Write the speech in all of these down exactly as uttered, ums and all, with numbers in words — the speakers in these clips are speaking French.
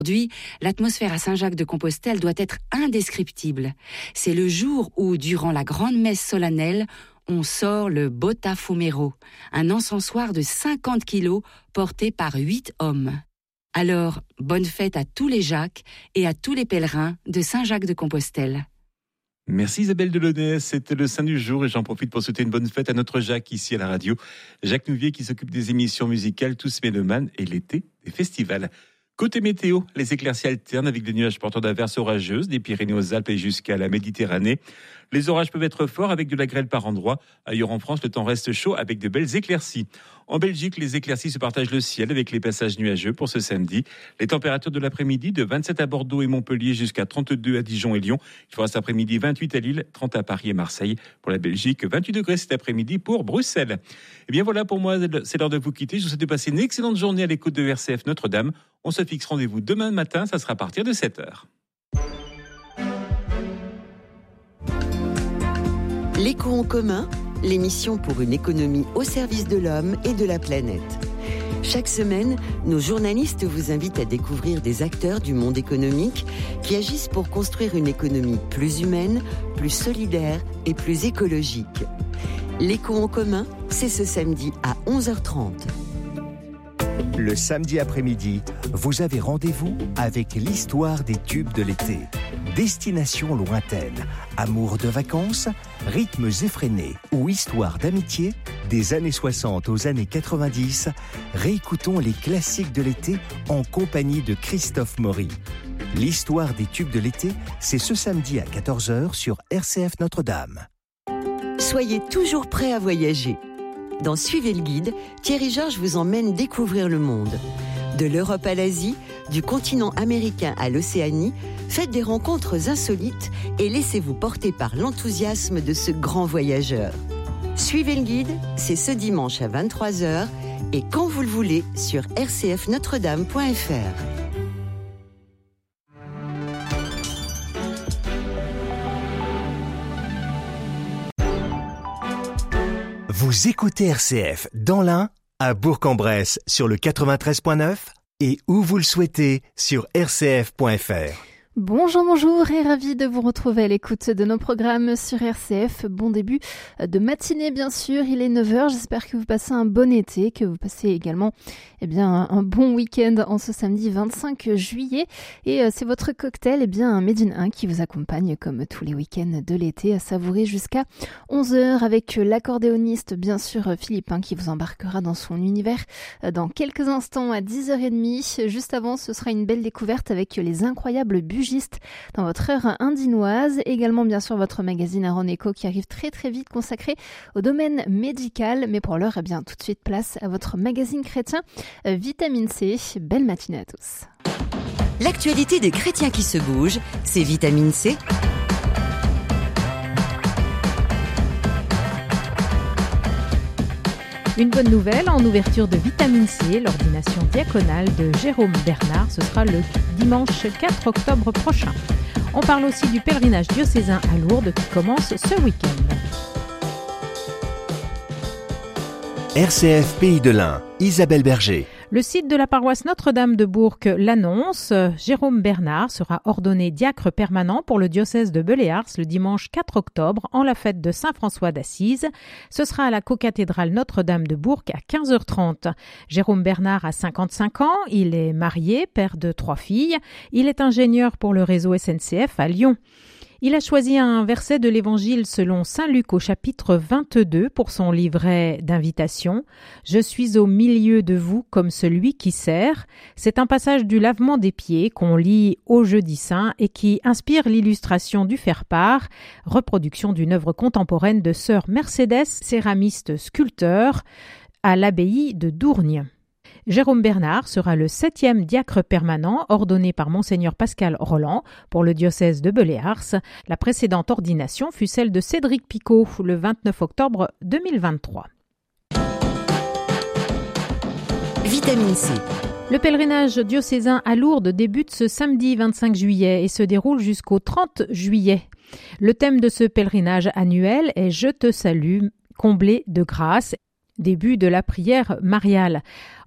Aujourd'hui, l'atmosphère à Saint-Jacques-de-Compostelle doit être indescriptible. C'est le jour où, durant la grande messe solennelle, on sort le Botafumero, un encensoir de cinquante kilos porté par huit hommes. Alors, bonne fête à tous les Jacques et à tous les pèlerins de Saint-Jacques-de-Compostelle. Merci Isabelle Delaunay, c'était le saint du jour et j'en profite pour souhaiter une bonne fête à notre Jacques ici à la radio. Jacques Nouvier qui s'occupe des émissions musicales Tous Mélomanes et l'été des festivals. Côté météo, les éclaircies alternent avec des nuages porteurs d'averses orageuses des Pyrénées aux Alpes et jusqu'à la Méditerranée. Les orages peuvent être forts avec de la grêle par endroits. Ailleurs en France, le temps reste chaud avec de belles éclaircies. En Belgique, les éclaircies se partagent le ciel avec les passages nuageux pour ce samedi. Les températures de l'après-midi de vingt-sept à Bordeaux et Montpellier jusqu'à trente-deux à Dijon et Lyon. Il fera cet après-midi vingt-huit à Lille, trente à Paris et Marseille. Pour la Belgique, vingt-huit degrés cet après-midi pour Bruxelles. Et bien voilà, pour moi, c'est l'heure de vous quitter. Je vous souhaite de passer une excellente journée à l'écoute de R C F Notre-Dame. On se fixe rendez-vous demain matin, ça sera à partir de sept heures. L'écho en commun, l'émission pour une économie au service de l'homme et de la planète. Chaque semaine, nos journalistes vous invitent à découvrir des acteurs du monde économique qui agissent pour construire une économie plus humaine, plus solidaire et plus écologique. L'écho en commun, c'est ce samedi à onze heures trente. Le samedi après-midi, vous avez rendez-vous avec l'histoire des tubes de l'été. Destination lointaine, amour de vacances, rythmes effrénés ou histoire d'amitié, des années soixante aux années quatre-vingt-dix, réécoutons les classiques de l'été en compagnie de Christophe Maury. L'histoire des tubes de l'été, c'est ce samedi à quatorze heures sur R C F Notre-Dame. Soyez toujours prêts à voyager. Dans Suivez le guide, Thierry Georges vous emmène découvrir le monde. De l'Europe à l'Asie, du continent américain à l'Océanie, faites des rencontres insolites et laissez-vous porter par l'enthousiasme de ce grand voyageur. Suivez le guide, c'est ce dimanche à vingt-trois heures et quand vous le voulez sur r c f notre dame point f r. Vous écoutez R C F dans l'Ain, à Bourg-en-Bresse sur le quatre-vingt-treize virgule neuf et où vous le souhaitez sur r c f point f r. Bonjour, bonjour et ravi de vous retrouver à l'écoute de nos programmes sur R C F. Bon début de matinée bien sûr, il est neuf heures, j'espère que vous passez un bon été, que vous passez également eh bien, un bon week-end en ce samedi vingt-cinq juillet et c'est votre cocktail eh bien, un Made in un qui vous accompagne comme tous les week-ends de l'été à savourer jusqu'à onze heures avec l'accordéoniste bien sûr Philippin qui vous embarquera dans son univers dans quelques instants à dix heures trente. Juste avant, ce sera une belle découverte avec les incroyables buts dans votre heure indinoise. Également, bien sûr, votre magazine Aaron Eco qui arrive très très vite consacré au domaine médical. Mais pour l'heure, eh bien, tout de suite, place à votre magazine chrétien euh, Vitamine C. Belle matinée à tous. L'actualité des chrétiens qui se bougent, c'est Vitamine C. Une bonne nouvelle, en ouverture de Vitamine C, l'ordination diaconale de Jérôme Bernard, ce sera le dimanche quatre octobre prochain. On parle aussi du pèlerinage diocésain à Lourdes qui commence ce week-end. R C F Pays de l'Ain, Isabelle Berger. Le site de la paroisse Notre-Dame de Bourg l'annonce. Jérôme Bernard sera ordonné diacre permanent pour le diocèse de Beléars le dimanche quatre octobre en la fête de Saint-François d'Assise. Ce sera à la cocathédrale Notre-Dame de Bourg à quinze heures trente. Jérôme Bernard a cinquante-cinq ans, il est marié, père de trois filles. Il est ingénieur pour le réseau S N C F à Lyon. Il a choisi un verset de l'Évangile selon saint Luc au chapitre vingt-deux pour son livret d'invitation. « Je suis au milieu de vous comme celui qui sert ». C'est un passage du lavement des pieds qu'on lit au Jeudi Saint et qui inspire l'illustration du faire-part, reproduction d'une œuvre contemporaine de sœur Mercedes, céramiste sculpteur, à l'abbaye de Dourgne. Jérôme Bernard sera le septième diacre permanent ordonné par Monseigneur Pascal Roland pour le diocèse de Beléars. La précédente ordination fut celle de Cédric Picot le vingt-neuf octobre deux mille vingt-trois. Vitamine C. Le pèlerinage diocésain à Lourdes débute ce samedi vingt-cinq juillet et se déroule jusqu'au trente juillet. Le thème de ce pèlerinage annuel est « Je te salue, comblé de grâce », début de la prière mariale.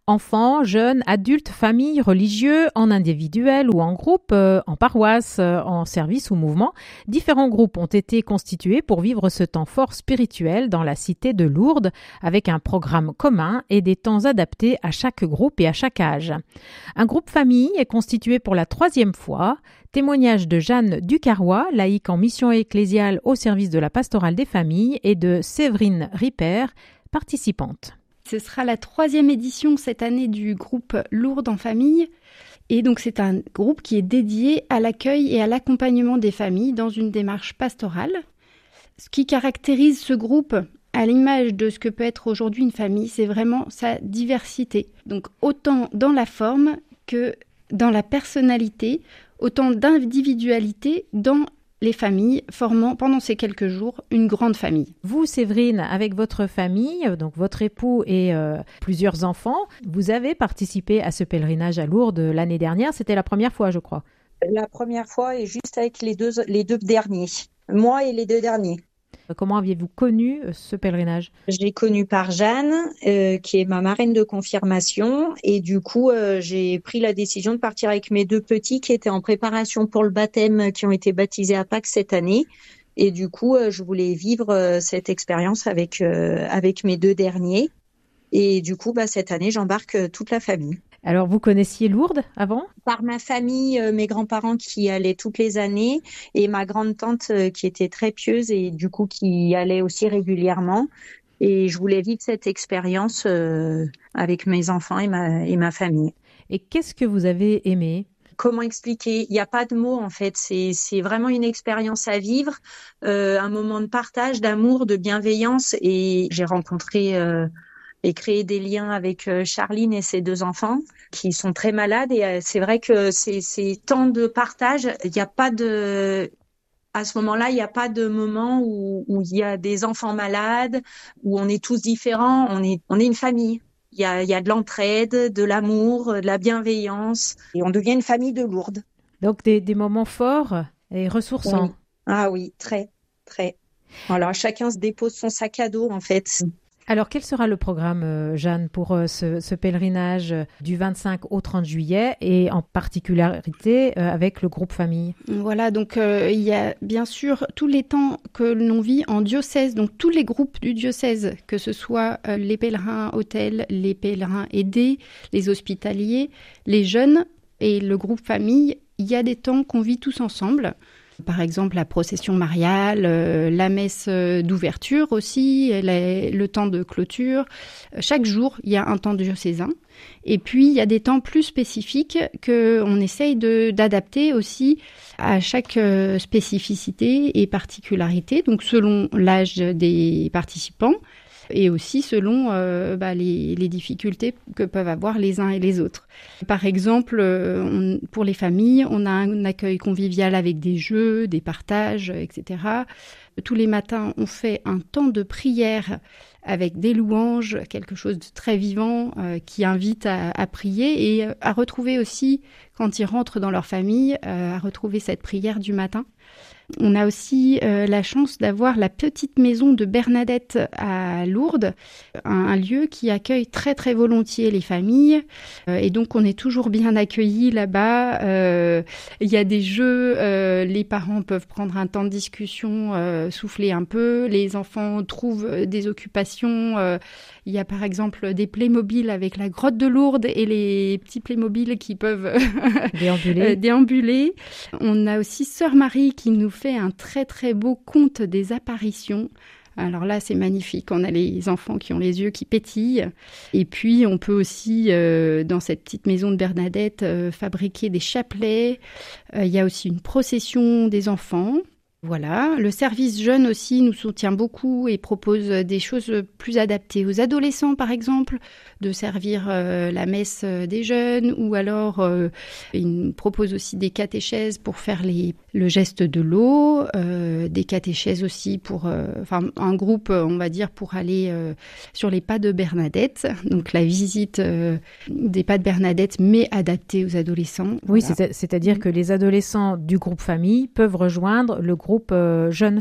Enfants, jeunes, adultes, familles, religieux, en individuel ou en groupe, euh, en paroisse, euh, en service ou mouvement, différents groupes ont été constitués pour vivre ce temps fort spirituel dans la cité de Lourdes avec un programme commun et des temps adaptés à chaque groupe et à chaque âge. Un groupe famille est constitué pour la troisième fois. Témoignage de Jeanne Ducarrois, laïque en mission ecclésiale au service de la pastorale des familles, et de Séverine Ripper, participante. Ce sera la troisième édition cette année du groupe Lourdes en famille. Et donc c'est un groupe qui est dédié à l'accueil et à l'accompagnement des familles dans une démarche pastorale. Ce qui caractérise ce groupe, à l'image de ce que peut être aujourd'hui une famille, c'est vraiment sa diversité. Donc autant dans la forme que dans la personnalité, autant d'individualité dans les familles, formant pendant ces quelques jours une grande famille. Vous, Séverine, avec votre famille, donc votre époux et euh, plusieurs enfants, vous avez participé à ce pèlerinage à Lourdes l'année dernière. C'était la première fois, je crois. La première fois et juste avec les deux, les deux derniers. Moi et les deux derniers. Comment aviez-vous connu ce pèlerinage ? Je l'ai connu par Jeanne, euh, qui est ma marraine de confirmation. Et du coup, euh, j'ai pris la décision de partir avec mes deux petits qui étaient en préparation pour le baptême, qui ont été baptisés à Pâques cette année. Et du coup, euh, je voulais vivre euh, cette expérience avec, euh, avec mes deux derniers. Et du coup, bah, cette année, j'embarque euh, toute la famille. Alors, vous connaissiez Lourdes avant ? Par ma famille, euh, mes grands-parents qui y allaient toutes les années et ma grande-tante euh, qui était très pieuse et du coup qui y allait aussi régulièrement. Et je voulais vivre cette expérience euh, avec mes enfants et ma, et ma famille. Et qu'est-ce que vous avez aimé ? Comment expliquer ? Il n'y a pas de mots en fait. C'est, c'est vraiment une expérience à vivre, euh, un moment de partage, d'amour, de bienveillance. Et j'ai rencontré... Euh, et créer des liens avec Charline et ses deux enfants qui sont très malades. Et c'est vrai que c'est, c'est tant de partage. Il n'y a pas de, à ce moment-là, il n'y a pas de moment où, où il y a des enfants malades, où on est tous différents. On est, on est une famille. Il y a, il y a de l'entraide, de l'amour, de la bienveillance. Et on devient une famille de Lourdes. Donc des, des moments forts et ressourçants. Oui. Ah oui, très, très. Alors chacun se dépose son sac à dos en fait. Alors, quel sera le programme, Jeanne, pour ce, ce pèlerinage du vingt-cinq au trente juillet et en particularité avec le groupe famille ? Voilà, donc euh, il y a bien sûr tous les temps que l'on vit en diocèse, donc tous les groupes du diocèse, que ce soit euh, les pèlerins hôtels, les pèlerins aidés, les hospitaliers, les jeunes et le groupe famille, il y a des temps qu'on vit tous ensemble. Par exemple, la procession mariale, euh, la messe d'ouverture aussi, la, le temps de clôture. Chaque jour, il y a un temps diocésain. Et puis, il y a des temps plus spécifiques qu'on essaye de, d'adapter aussi à chaque euh, spécificité et particularité, donc selon l'âge des participants et aussi selon euh, bah, les, les difficultés que peuvent avoir les uns et les autres. Par exemple, euh, on, pour les familles, on a un accueil convivial avec des jeux, des partages, et cetera. Tous les matins, on fait un temps de prière avec des louanges, quelque chose de très vivant euh, qui invite à, à prier et à retrouver aussi, quand ils rentrent dans leur famille, euh, à retrouver cette prière du matin. On a aussi euh, la chance d'avoir la petite maison de Bernadette à Lourdes, un, un lieu qui accueille très très volontiers les familles euh, et donc on est toujours bien accueillis là-bas. Euh, il y a des jeux, euh, les parents peuvent prendre un temps de discussion, euh, souffler un peu, les enfants trouvent des occupations. Euh, il y a par exemple des Playmobil avec la grotte de Lourdes et les petits Playmobil qui peuvent déambuler. déambuler. On a aussi Sœur Marie qui nous fait un très très beau conte des apparitions. Alors là, c'est magnifique. On a les enfants qui ont les yeux qui pétillent. Et puis, on peut aussi, euh, dans cette petite maison de Bernadette, euh, fabriquer des chapelets. Euh, il y a aussi une procession des enfants. Voilà. Le service jeune aussi nous soutient beaucoup et propose des choses plus adaptées aux adolescents, par exemple, de servir euh, la messe des jeunes, ou alors euh, il nous propose aussi des catéchèses pour faire les, le geste de l'eau, euh, des catéchèses aussi pour, euh, enfin un groupe, on va dire, pour aller euh, sur les pas de Bernadette, donc la visite euh, des pas de Bernadette, mais adaptée aux adolescents. Oui, voilà. c'est, c'est-à-dire que les adolescents du groupe famille peuvent rejoindre le groupe euh, jeune.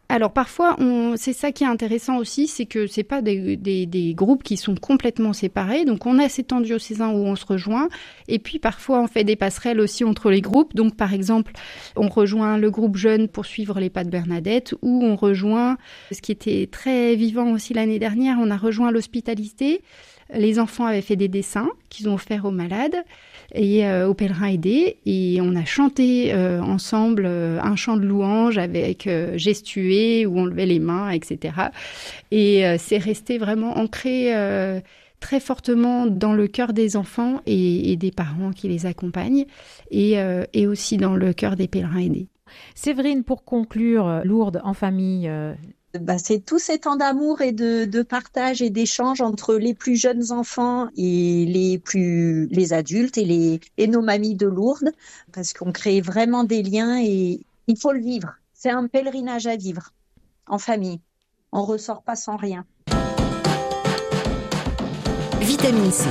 Alors parfois, on, c'est ça qui est intéressant aussi, c'est que c'est pas des, des, des groupes qui sont complètement séparés. Donc on a ces temps diocésains où on se rejoint, et puis parfois on fait des passerelles aussi entre les groupes. Donc par exemple, on rejoint le groupe jeune pour suivre les pas de Bernadette, ou on rejoint, ce qui était très vivant aussi l'année dernière, on a rejoint l'hospitalité. Les enfants avaient fait des dessins qu'ils ont offerts aux malades et euh, aux pèlerins aidés, et on a chanté euh, ensemble euh, un chant de louange avec euh, gestué où on levait les mains, et cetera. Et euh, c'est resté vraiment ancré euh, très fortement dans le cœur des enfants et, et des parents qui les accompagnent, et, euh, et aussi dans le cœur des pèlerins aidés. Séverine, pour conclure, Lourdes en famille, euh... Bah, c'est tous ces temps d'amour et de, de partage et d'échange entre les plus jeunes enfants et les plus les adultes et les et nos mamies de Lourdes, parce qu'on crée vraiment des liens et il faut le vivre. C'est un pèlerinage à vivre en famille. On ressort pas sans rien. Vitamine C.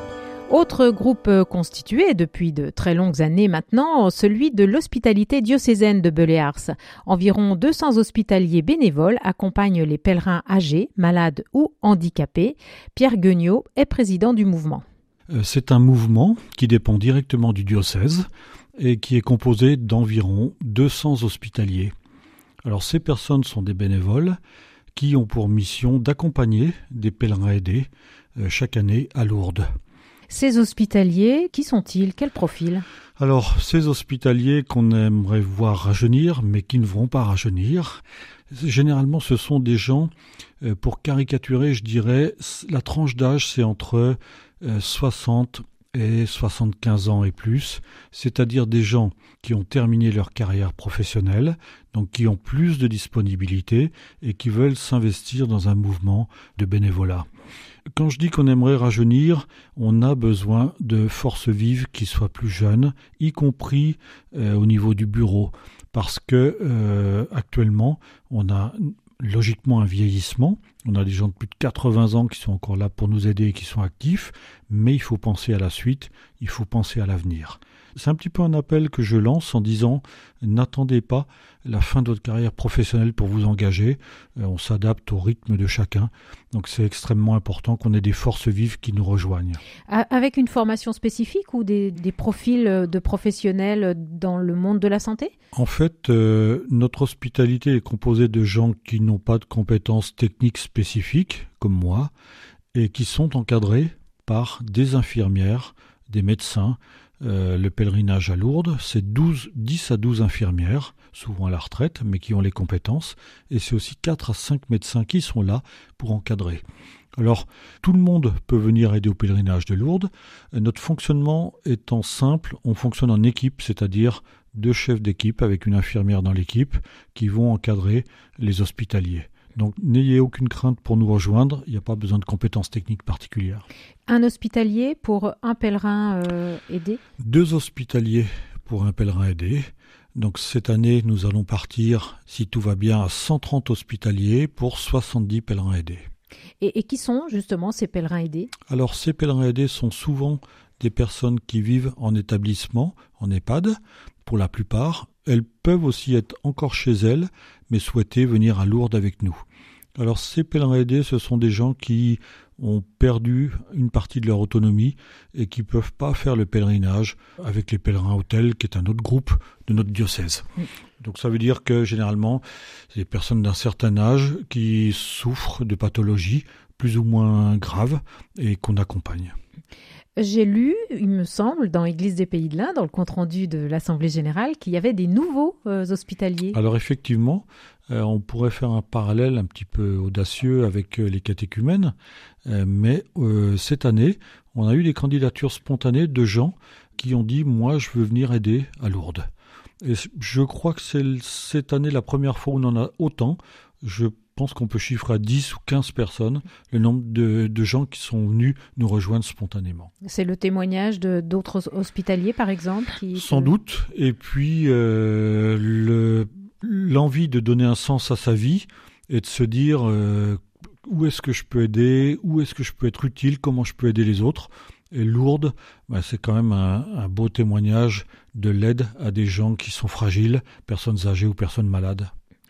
Autre groupe constitué depuis de très longues années maintenant, celui de l'hospitalité diocésaine de Belley-Ars. Environ deux cents hospitaliers bénévoles accompagnent les pèlerins âgés, malades ou handicapés. Pierre Guignot est président du mouvement. C'est un mouvement qui dépend directement du diocèse et qui est composé d'environ deux cents hospitaliers. Alors ces personnes sont des bénévoles qui ont pour mission d'accompagner des pèlerins aidés chaque année à Lourdes. Ces hospitaliers, qui sont-ils? Quel profil? Alors, ces hospitaliers qu'on aimerait voir rajeunir, mais qui ne vont pas rajeunir, généralement ce sont des gens, euh, pour caricaturer, je dirais, la tranche d'âge c'est entre euh, soixante et soixante-quinze ans et plus, c'est-à-dire des gens qui ont terminé leur carrière professionnelle, donc qui ont plus de disponibilité et qui veulent s'investir dans un mouvement de bénévolat. Quand je dis qu'on aimerait rajeunir, on a besoin de forces vives qui soient plus jeunes, y compris euh, au niveau du bureau, parce que euh, actuellement, on a logiquement un vieillissement. On a des gens de plus de quatre-vingts ans qui sont encore là pour nous aider et qui sont actifs, mais il faut penser à la suite, il faut penser à l'avenir. C'est un petit peu un appel que je lance en disant « N'attendez pas la fin de votre carrière professionnelle pour vous engager. Euh, on s'adapte au rythme de chacun. Donc c'est extrêmement important qu'on ait des forces vives qui nous rejoignent. » Avec une formation spécifique ou des, des profils de professionnels dans le monde de la santé? En fait, euh, notre hospitalité est composée de gens qui n'ont pas de compétences techniques spécifiques, comme moi, et qui sont encadrés par des infirmières, des médecins. Euh, le pèlerinage à Lourdes, c'est douze, dix à douze infirmières, souvent à la retraite, mais qui ont les compétences, et c'est aussi quatre à cinq médecins qui sont là pour encadrer. Alors, tout le monde peut venir aider au pèlerinage de Lourdes. Notre fonctionnement étant simple, on fonctionne en équipe, c'est-à-dire deux chefs d'équipe avec une infirmière dans l'équipe qui vont encadrer les hospitaliers. Donc n'ayez aucune crainte pour nous rejoindre, il n'y a pas besoin de compétences techniques particulières. Un hospitalier pour un pèlerin euh, aidé? Deux hospitaliers pour un pèlerin aidé. Donc cette année, nous allons partir, si tout va bien, à cent trente hospitaliers pour soixante-dix pèlerins aidés. Et, et qui sont justement ces pèlerins aidés? Alors ces pèlerins aidés sont souvent des personnes qui vivent en établissement, en EHPAD, pour la plupart. Elles peuvent aussi être encore chez elles, mais souhaiter venir à Lourdes avec nous. Alors ces pèlerins aidés, ce sont des gens qui ont perdu une partie de leur autonomie et qui ne peuvent pas faire le pèlerinage avec les pèlerins hôtels, qui est un autre groupe de notre diocèse. Oui. Donc ça veut dire que généralement, c'est des personnes d'un certain âge qui souffrent de pathologies plus ou moins graves et qu'on accompagne. J'ai lu, il me semble, dans l'Église des Pays de l'Ain, dans le compte-rendu de l'Assemblée Générale, qu'il y avait des nouveaux euh, hospitaliers. Alors effectivement, euh, on pourrait faire un parallèle un petit peu audacieux avec euh, les catéchumènes, euh, mais euh, cette année, on a eu des candidatures spontanées de gens qui ont dit « moi, je veux venir aider à Lourdes ». Et je crois que c'est cette année la première fois où on en a autant. Je Je pense qu'on peut chiffrer à dix ou quinze personnes le nombre de, de gens qui sont venus nous rejoindre spontanément. C'est le témoignage de, d'autres hospitaliers, par exemple qui Sans te... doute. Et puis, euh, le, l'envie de donner un sens à sa vie et de se dire euh, où est-ce que je peux aider, où est-ce que je peux être utile, comment je peux aider les autres. Et Lourdes, bah, c'est quand même un, un beau témoignage de l'aide à des gens qui sont fragiles, personnes âgées ou personnes malades.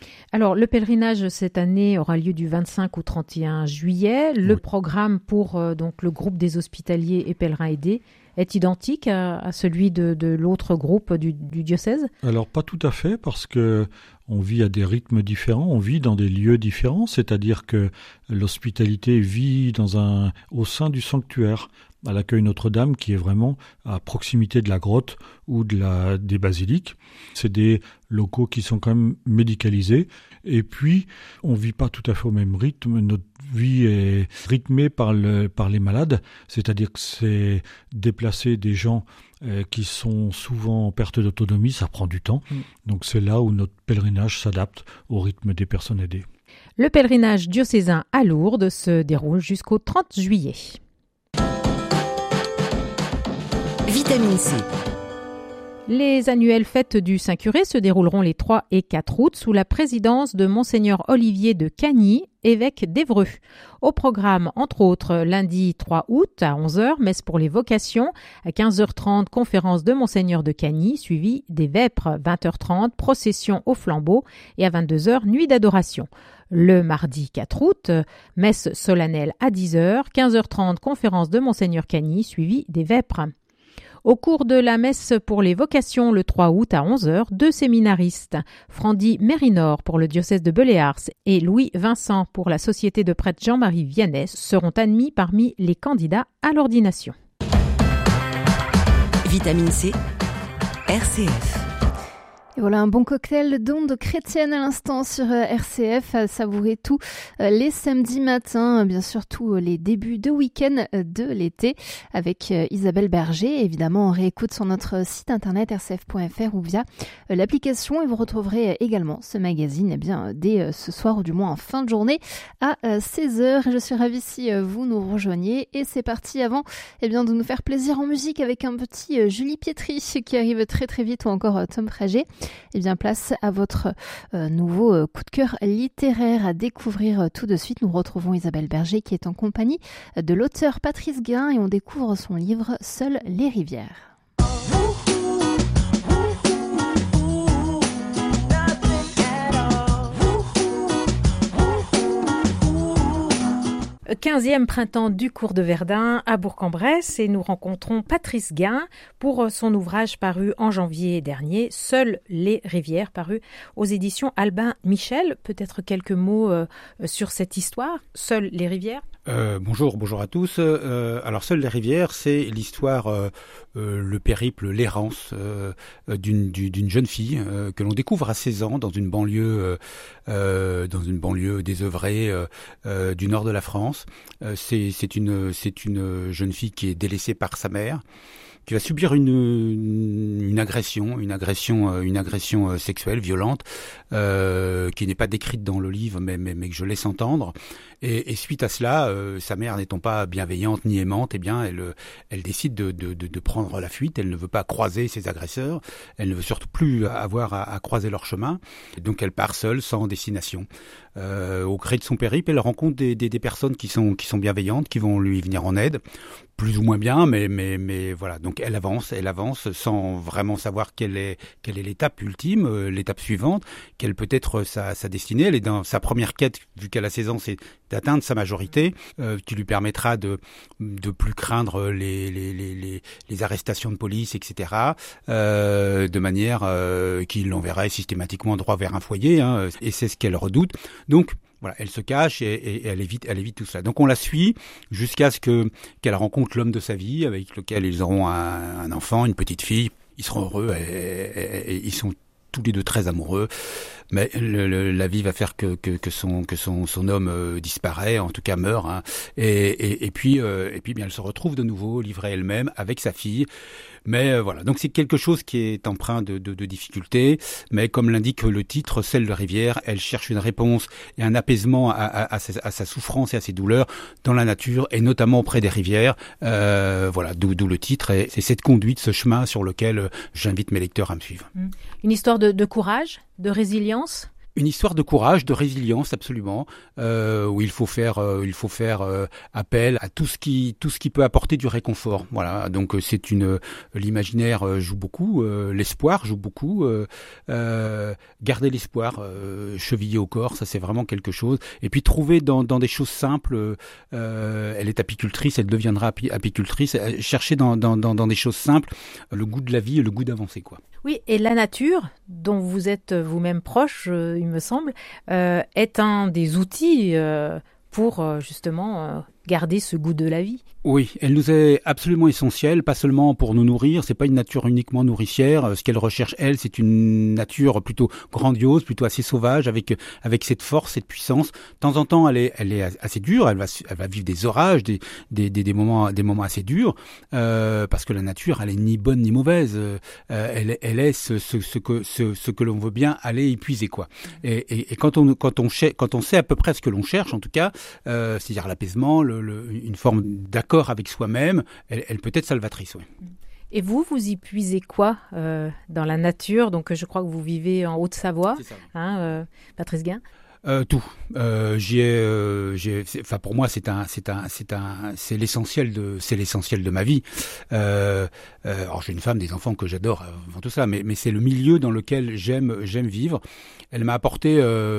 Alors, le pèlerinage cette année aura lieu du vingt-cinq au trente et un juillet. Le oui. programme pour euh, donc, le groupe des hospitaliers et pèlerins aidés est identique à, à celui de, de l'autre groupe du, du diocèse ? Alors, pas tout à fait, parce que on vit à des rythmes différents, on vit dans des lieux différents, c'est-à-dire que l'hospitalité vit dans un, au sein du sanctuaire, à l'accueil Notre-Dame, qui est vraiment à proximité de la grotte ou de la, des basiliques. C'est des locaux qui sont quand même médicalisés. Et puis, on ne vit pas tout à fait au même rythme. Notre vie est rythmée par, le, par les malades, c'est-à-dire que c'est déplacer des gens euh, qui sont souvent en perte d'autonomie, ça prend du temps. Mmh. Donc c'est là où notre pèlerinage s'adapte au rythme des personnes aidées. Le pèlerinage diocésain à Lourdes se déroule jusqu'au trente juillet. Vitamine C. Les annuelles fêtes du Saint-Curé se dérouleront les trois et quatre août sous la présidence de Monseigneur Olivier de Cagny, évêque d'Évreux. Au programme, entre autres, lundi trois août à onze heures, messe pour les vocations, à quinze heures trente, conférence de Monseigneur de Cagny, suivie des vêpres, vingt heures trente, procession au flambeau et à vingt-deux heures, nuit d'adoration. Le mardi quatre août, messe solennelle à dix heures, quinze heures trente, conférence de Monseigneur Cagny, suivie des vêpres. Au cours de la messe pour les vocations le trois août à onze heures, deux séminaristes, Frandy Mérinor pour le diocèse de Belley-Ars et Louis Vincent pour la société de prêtres Jean-Marie Vianney, seront admis parmi les candidats à l'ordination. Vitamine C, R C F. Et voilà un bon cocktail d'ondes chrétiennes à l'instant sur R C F, à savourer tous les samedis matins, bien sûr tous les débuts de week-end de l'été avec Isabelle Berger. Évidemment, on réécoute sur notre site internet r c f point f r ou via l'application et vous retrouverez également ce magazine eh bien, dès ce soir ou du moins en fin de journée à seize heures. Je suis ravie si vous nous rejoignez et c'est parti avant eh bien, de nous faire plaisir en musique avec un petit Julie Pietri qui arrive très très vite ou encore Tom Frager. Eh bien, place à votre euh, nouveau euh, coup de cœur littéraire à découvrir euh, tout de suite. Nous retrouvons Isabelle Berger qui est en compagnie de l'auteur Patrice Guin et on découvre son livre « Seules les rivières ». quinzième printemps du cours de Verdun à Bourg-en-Bresse et nous rencontrons Patrice Guin pour son ouvrage paru en janvier dernier, Seules les rivières, paru aux éditions Albin Michel. Peut-être quelques mots euh, sur cette histoire, Seules les rivières. Euh, bonjour, bonjour à tous. Euh, alors, Seules les rivières, c'est l'histoire, euh, euh, le périple, l'errance euh, d'une, d'une jeune fille euh, que l'on découvre à seize ans dans une banlieue, euh, dans une banlieue désœuvrée euh, euh, du nord de la France. Euh, c'est, c'est une, c'est une jeune fille qui est délaissée par sa mère, qui va subir une, une, une agression, une agression, une agression sexuelle violente, euh, qui n'est pas décrite dans le livre, mais, mais, mais que je laisse entendre. Et, et suite à cela, euh, sa mère n'étant pas bienveillante ni aimante, eh bien, elle, elle décide de, de, de, de prendre la fuite. Elle ne veut pas croiser ses agresseurs. Elle ne veut surtout plus avoir à, à croiser leur chemin. Et donc, elle part seule, sans destination. Euh, au gré de son périple, elle rencontre des, des, des personnes qui sont, qui sont bienveillantes, qui vont lui venir en aide, plus ou moins bien, mais, mais, mais voilà. Donc, elle avance, elle avance sans vraiment savoir quelle est, quelle est l'étape ultime, euh, l'étape suivante, quelle peut être sa, sa destinée. Elle est dans sa première quête, vu qu'elle a seize ans, c'est d'atteindre sa majorité, euh, qui lui permettra de de plus craindre les les les les, les arrestations de police, et cetera. Euh, de manière euh, qui l'enverrait systématiquement droit vers un foyer, hein, et c'est ce qu'elle redoute. Donc voilà, elle se cache et, et, et elle évite, elle évite tout cela. Donc on la suit jusqu'à ce que qu'elle rencontre l'homme de sa vie, avec lequel ils auront un, un enfant, une petite fille. Ils seront heureux et, et, et ils sont tous les deux très amoureux. Mais le, le, la vie va faire que, que, que son que son son homme euh, disparaît, en tout cas meurt. Hein. Et, et, et puis euh, et puis bien elle se retrouve de nouveau livrée elle-même avec sa fille. Mais euh, voilà, donc c'est quelque chose qui est empreint de, de, de difficultés. Mais comme l'indique le titre, Seules les rivières, elle cherche une réponse et un apaisement à, à, à, sa, à sa souffrance et à ses douleurs dans la nature et notamment auprès des rivières. Euh, voilà, d'où, d'où le titre. Et c'est cette conduite, ce chemin sur lequel j'invite mes lecteurs à me suivre. Une histoire de, de courage, de résilience. une histoire de courage, de résilience, absolument, euh, où il faut faire, euh, il faut faire euh, appel à tout ce qui, tout ce qui peut apporter du réconfort. Voilà. Donc euh, c'est une, l'imaginaire euh, joue beaucoup, euh, l'espoir joue beaucoup. Euh, euh, garder l'espoir, euh, chevillé au corps, ça c'est vraiment quelque chose. Et puis trouver dans, dans des choses simples. Euh, elle est apicultrice, elle deviendra api- apicultrice. Chercher dans, dans, dans, dans des choses simples le goût de la vie et le goût d'avancer, quoi. Oui, et la nature, dont vous êtes vous-même proche, euh, il me semble, euh, est un des outils euh, pour euh, justement euh, garder ce goût de la vie. Oui, elle nous est absolument essentielle, pas seulement pour nous nourrir, c'est pas une nature uniquement nourricière. Ce qu'elle recherche, elle, c'est une nature plutôt grandiose, plutôt assez sauvage, avec avec cette force, cette puissance. De temps en temps, elle est elle est assez dure, elle va elle va vivre des orages, des des des, des moments des moments assez durs, euh, parce que la nature, elle est ni bonne ni mauvaise. Euh, elle elle est ce ce ce que ce ce que l'on veut bien aller épuiser, quoi. Et et, et quand on quand on ch- quand on sait à peu près ce que l'on cherche, en tout cas, euh, c'est-à-dire l'apaisement, le, le une forme d'accord avec soi-même, elle, elle peut être salvatrice. Oui. Et vous, vous y puisez quoi euh, dans la nature? Donc, je crois que vous vivez en Haute-Savoie, c'est ça. Hein, euh, Patrice Guin. Euh, tout. Euh, j'y ai, euh, j'ai, enfin pour moi c'est un, c'est un, c'est un, c'est l'essentiel de, c'est l'essentiel de ma vie. Euh, euh, alors j'ai une femme, des enfants que j'adore, avant tout ça, mais mais c'est le milieu dans lequel j'aime, j'aime vivre. Elle m'a apporté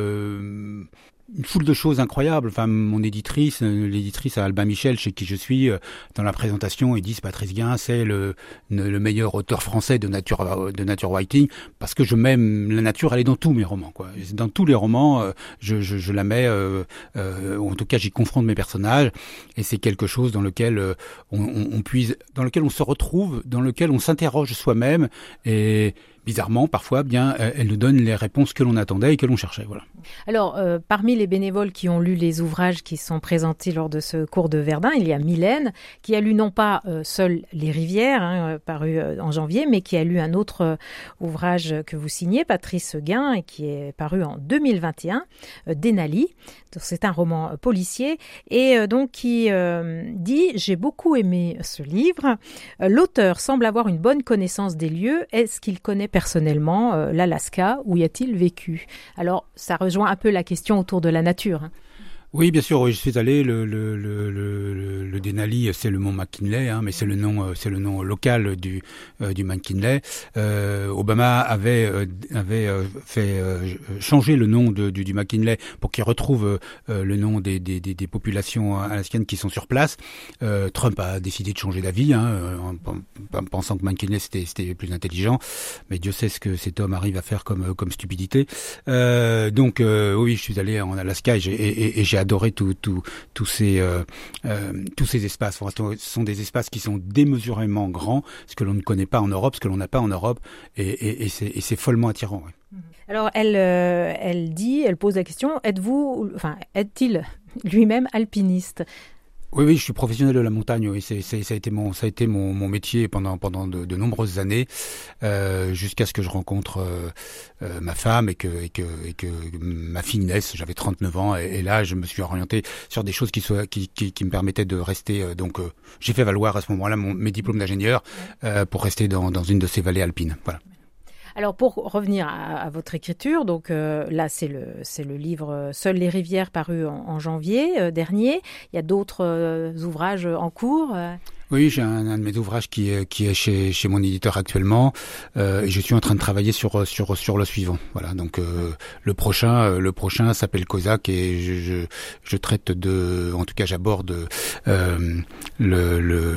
euh, une foule de choses incroyables. Enfin, mon éditrice, l'éditrice à Albin Michel, chez qui je suis, dans la présentation, ils disent Patrice Guin, c'est le, le meilleur auteur français de nature, de nature writing, parce que je m'aime la nature, elle est dans tous mes romans, quoi. Dans tous les romans, je, je, je la mets, euh, euh, ou en tout cas, j'y confronte mes personnages, et c'est quelque chose dans lequel on, on, on puise, dans lequel on se retrouve, dans lequel on s'interroge soi-même, et bizarrement, parfois, bien, elle nous donne les réponses que l'on attendait et que l'on cherchait. Voilà. Alors, euh, parmi les bénévoles qui ont lu les ouvrages qui sont présentés lors de ce cours de Verdun, il y a Mylène, qui a lu non pas euh, Seules les rivières, hein, paru euh, en janvier, mais qui a lu un autre euh, ouvrage que vous signez, Patrice Guin, et qui est paru en deux mille vingt et un, euh, Denali. C'est un roman euh, policier, et euh, donc qui euh, dit « J'ai beaucoup aimé ce livre. Euh, L'auteur semble avoir une bonne connaissance des lieux. Est-ce qu'il connaît personnellement euh, l'Alaska? Où y a-t-il vécu ?» Alors, ça rejoint un peu la question autour de la nature. Hein. Oui, bien sûr, oui, je suis allé. Le, le, le, le, le Denali, c'est le mont McKinley, hein, mais c'est le nom, c'est le nom local du euh, du McKinley. Euh, Obama avait euh, avait euh, fait euh, changer le nom de, du, du McKinley pour qu'il retrouve euh, le nom des, des, des, des populations alaskiennes qui sont sur place. Euh, Trump a décidé de changer d'avis, hein, en, en pensant que McKinley c'était c'était plus intelligent, mais Dieu sait ce que cet homme arrive à faire comme comme stupidité. Euh, donc euh, oui, je suis allé en Alaska et j'ai, et, et j'ai adoré tous tout, tout ces, euh, euh, tous ces espaces. Enfin, ce sont des espaces qui sont démesurément grands, ce que l'on ne connaît pas en Europe, ce que l'on n'a pas en Europe, et, et, et, c'est, et c'est follement attirant. Ouais. Alors, elle, euh, elle dit, elle pose la question, êtes-vous, enfin, est-il lui-même alpiniste ? Oui, oui, je suis professionnel de la montagne. Oui, c'est, c'est, ça a été mon, ça a été mon, mon métier pendant pendant de, de nombreuses années, euh, jusqu'à ce que je rencontre euh, euh, ma femme et que et que et que ma fille naisse. J'avais trente-neuf ans et, et là, je me suis orienté sur des choses qui soient qui qui, qui me permettaient de rester. Euh, donc, euh, j'ai fait valoir à ce moment-là mon, mes diplômes d'ingénieur euh, pour rester dans dans une de ces vallées alpines. Voilà. Alors pour revenir à, à votre écriture, donc euh, là c'est le c'est le livre Seules les rivières paru en, en janvier euh, dernier. Il y a d'autres euh, ouvrages en cours. Euh... Oui, j'ai un, un de mes ouvrages qui est qui est chez chez mon éditeur actuellement, euh, et je suis en train de travailler sur sur sur le suivant. Voilà, donc euh, le prochain euh, le prochain s'appelle Kozak et je, je je traite de, en tout cas j'aborde euh, le,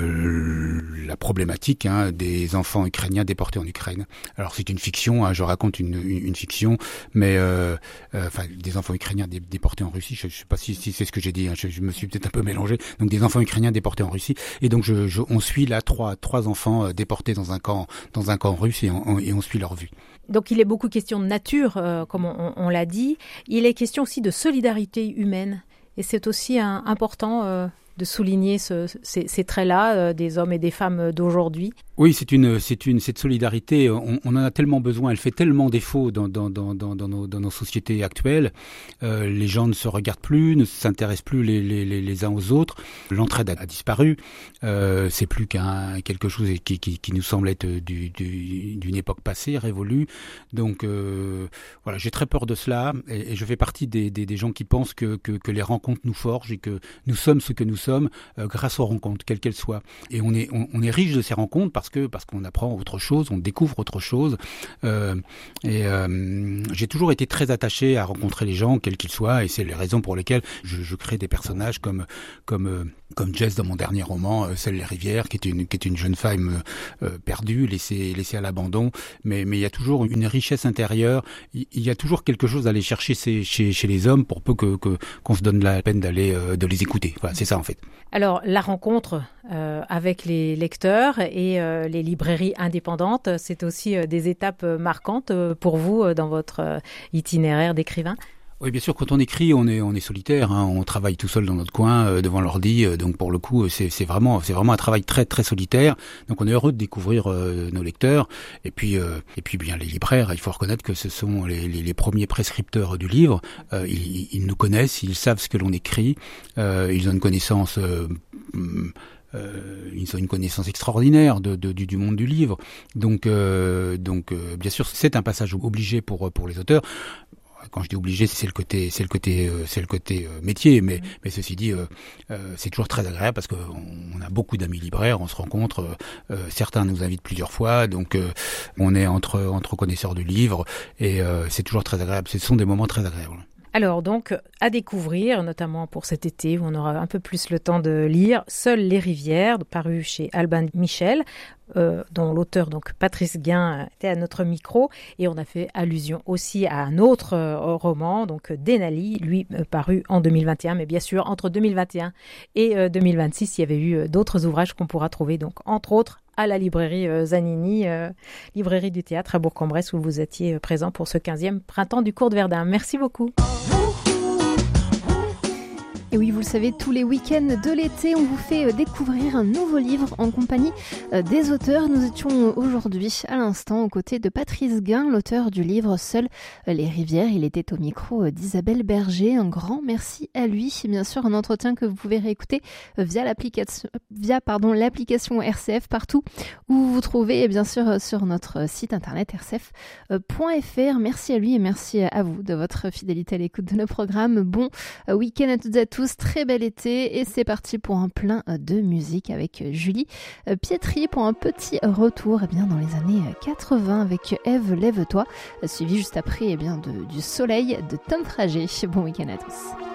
le la problématique hein, des enfants ukrainiens déportés en Ukraine. Alors c'est une fiction, hein, je raconte une une, une fiction, mais euh, euh, enfin des enfants ukrainiens dé, déportés en Russie. Je, je sais pas si si c'est ce que j'ai dit. Hein, je, je me suis peut-être un peu mélangé. Donc des enfants ukrainiens déportés en Russie, et donc je Je, on suit là trois trois enfants euh, déportés dans un camp dans un camp russe et on, et on suit leur vie. Donc il est beaucoup question de nature, euh, comme on, on l'a dit. Il est question aussi de solidarité humaine et c'est aussi un, important euh, de souligner ce, ces, ces traits-là euh, des hommes et des femmes d'aujourd'hui. Oui, c'est une, c'est une, cette solidarité, on, on en a tellement besoin, elle fait tellement défaut dans, dans, dans, dans, dans, nos, dans nos sociétés actuelles. Euh, les gens ne se regardent plus, ne s'intéressent plus les, les, les, les uns aux autres. L'entraide a, a disparu. Euh, c'est plus qu'un quelque chose qui, qui, qui nous semble être du, du, d'une époque passée, révolue. Donc euh, voilà, j'ai très peur de cela, et, et je fais partie des, des, des gens qui pensent que, que, que les rencontres nous forgent et que nous sommes ce que nous sommes euh, grâce aux rencontres, quelles qu'elles soient. Et on est, on, on est riche de ces rencontres parce que parce qu'on apprend autre chose, on découvre autre chose. Euh, et euh, j'ai toujours été très attaché à rencontrer les gens, quels qu'ils soient, et c'est les raisons pour lesquelles je, je crée des personnages comme comme euh, comme Jess dans mon dernier roman, euh, Seule les rivières, qui est une qui est une jeune femme euh, perdue, laissée laissée à l'abandon. Mais mais il y a toujours une richesse intérieure. Il, il y a toujours quelque chose à aller chercher chez chez, chez les hommes pour peu que, que qu'on se donne la peine d'aller euh, de les écouter. Voilà, c'est ça en fait. Alors la rencontre euh, avec les lecteurs et euh, les librairies indépendantes, c'est aussi euh, des étapes marquantes euh, pour vous euh, dans votre euh, itinéraire d'écrivain. Oui, bien sûr, quand on écrit, on est on est solitaire, hein, on travaille tout seul dans notre coin euh, devant l'ordi, euh, donc pour le coup, c'est c'est vraiment c'est vraiment un travail très très solitaire. Donc on est heureux de découvrir euh, nos lecteurs, et puis euh, et puis bien les libraires, il faut reconnaître que ce sont les les, les premiers prescripteurs du livre. Euh, ils, ils nous connaissent, ils savent ce que l'on écrit, euh, ils ont une connaissance euh, Euh, ils ont une connaissance extraordinaire de, de, du, du monde du livre. Donc, euh, donc euh, bien sûr, c'est un passage obligé pour pour les auteurs. Quand je dis obligé, c'est le côté, c'est le côté, euh, c'est le côté euh, métier. Mais, mmh. mais ceci dit, euh, euh, c'est toujours très agréable parce qu'on on a beaucoup d'amis libraires, on se rencontre. Euh, certains nous invitent plusieurs fois, donc euh, on est entre entre connaisseurs du livre et euh, c'est toujours très agréable. Ce sont des moments très agréables. Alors donc, à découvrir, notamment pour cet été où on aura un peu plus le temps de lire, Seules les rivières, paru chez Albin Michel, euh, dont l'auteur, donc Patrice Guin, était à notre micro. Et on a fait allusion aussi à un autre euh, roman, donc Denali, lui euh, paru en deux mille vingt et un. Mais bien sûr, entre deux mille vingt et un et euh, deux mille vingt-six, il y avait eu euh, d'autres ouvrages qu'on pourra trouver, donc entre autres, à la librairie euh, Zanini, euh, librairie du théâtre à Bourg-en-Bresse, où vous étiez euh, présent pour ce quinzième printemps du Cours de Verdun. Merci beaucoup. Et oui, vous le savez, tous les week-ends de l'été, on vous fait découvrir un nouveau livre en compagnie des auteurs. Nous étions aujourd'hui, à l'instant, aux côtés de Patrice Guin, l'auteur du livre Seules les rivières. Il était au micro d'Isabelle Berger. Un grand merci à lui. Bien sûr, un entretien que vous pouvez réécouter via l'application, via, pardon, l'application R C F partout où vous vous trouvez, et bien sûr sur notre site internet r c f point f r. Merci à lui et merci à vous de votre fidélité à l'écoute de nos programmes. Bon week-end à toutes et à tous. Très bel été et c'est parti pour un plein de musique avec Julie Pietri pour un petit retour eh bien, dans les années quatre-vingts avec Ève Lève-toi, suivi juste après eh bien, de, du Soleil de Tom Frager. Bon week-end à tous.